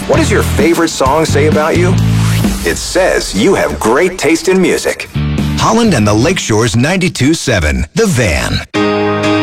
What does your favorite song say about you? It says you have great taste in music. Holland and the Lakeshore's 92.7, The Van.